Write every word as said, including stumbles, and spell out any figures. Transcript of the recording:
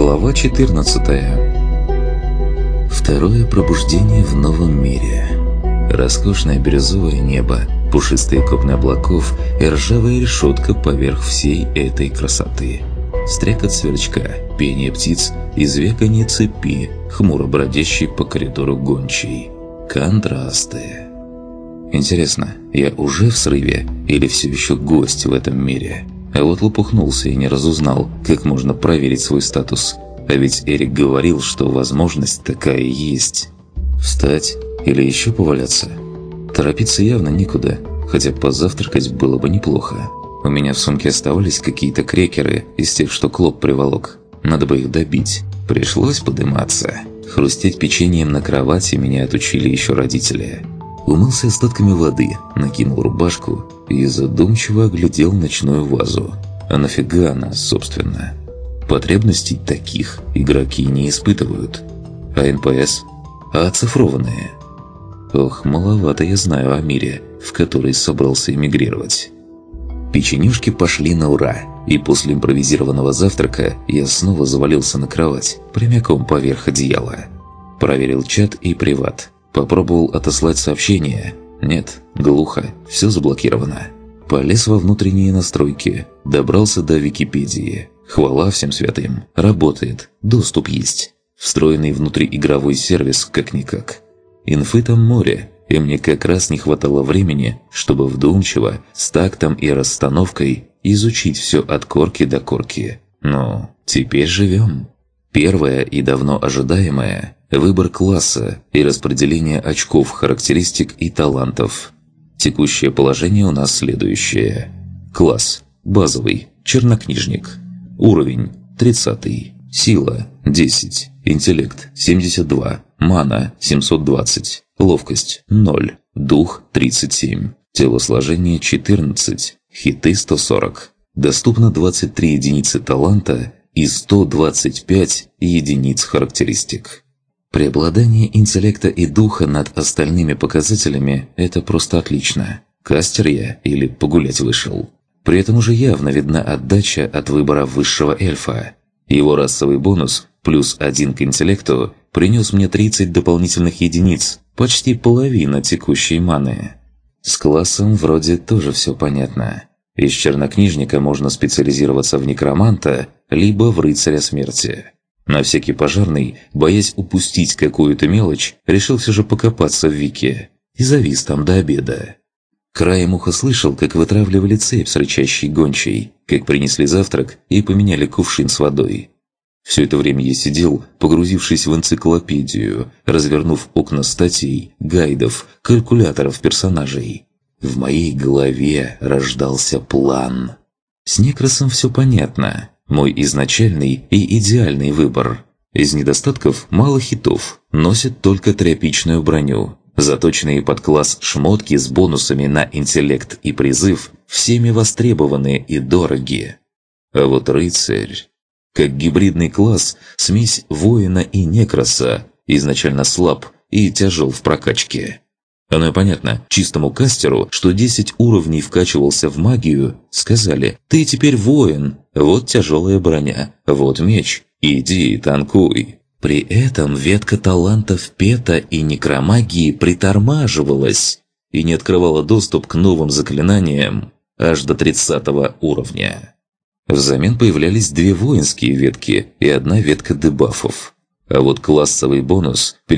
Глава четырнадцатая. Второе пробуждение в новом мире. Роскошное бирюзовое небо, пушистые копны облаков и ржавая решетка поверх всей этой красоты. Стрекот сверчка, пение птиц и звяканье цепи, хмуро бродящей по коридору гончей. Контрасты. Интересно, я уже в срыве или все еще гость в этом мире? А вот лопухнулся и не разузнал, как можно проверить свой статус. А ведь Эрик говорил, что возможность такая есть. Встать или еще поваляться? Торопиться явно некуда, хотя позавтракать было бы неплохо. У меня в сумке оставались какие-то крекеры из тех, что Клоп приволок. Надо бы их добить. Пришлось подыматься. Хрустеть печеньем на кровати меня отучили еще родители. Умылся остатками воды, накинул рубашку и задумчиво оглядел ночную вазу. А нафига она, собственно? Потребностей таких игроки не испытывают. А эн пэ эс? А оцифрованные? Ох, маловато я знаю о мире, в который собрался эмигрировать. Печенюшки пошли на ура, и после импровизированного завтрака я снова завалился на кровать, прямиком поверх одеяла. Проверил чат и приват. Попробовал отослать сообщение. Нет, глухо, все заблокировано. Полез во внутренние настройки, добрался до Википедии. Хвала всем святым, работает, доступ есть. Встроенный внутриигровой сервис как-никак. Инфы там море, и мне как раз не хватало времени, чтобы вдумчиво, с тактом и расстановкой изучить все от корки до корки. Ну, теперь живем. Первое и давно ожидаемое – выбор класса и распределение очков, характеристик и талантов. Текущее положение у нас следующее. Класс – базовый, чернокнижник. Уровень – тридцатый. Сила – десять. Интеллект – семьдесят два. Мана – семьсот двадцать. Ловкость – ноль. Дух – тридцать семь. Телосложение – четырнадцать. Хиты – сто сорок. Доступно двадцать три единицы таланта и сто двадцать пять единиц характеристик. Преобладание интеллекта и духа над остальными показателями – это просто отлично. Кастер я или погулять вышел. При этом уже явно видна отдача от выбора высшего эльфа. Его расовый бонус плюс один к интеллекту принес мне тридцать дополнительных единиц, почти половина текущей маны. С классом вроде тоже все понятно. Из чернокнижника можно специализироваться в некроманта, либо в рыцаря смерти. На всякий пожарный, боясь упустить какую-то мелочь, решил все же покопаться в Вики и завис там до обеда. Краем уха слышал, как вытравливали цепь с рычащей гончей, как принесли завтрак и поменяли кувшин с водой. Все это время я сидел, погрузившись в энциклопедию, развернув окна статей, гайдов, калькуляторов персонажей. В моей голове рождался план. С Некросом все понятно. Мой изначальный и идеальный выбор. Из недостатков мало хитов, носит только тропичную броню. Заточенные под класс шмотки с бонусами на интеллект и призыв всеми востребованы и дороги. А вот рыцарь, как гибридный класс, смесь воина и некроса, изначально слаб и тяжел в прокачке. Оно и понятно, чистому кастеру, что десять уровней вкачивался в магию, сказали: «Ты теперь воин, вот тяжелая броня, вот меч, иди и танкуй». При этом ветка талантов пета и некромагии притормаживалась и не открывала доступ к новым заклинаниям аж до тридцатого уровня. Взамен появлялись две воинские ветки и одна ветка дебафов. А вот классовый бонус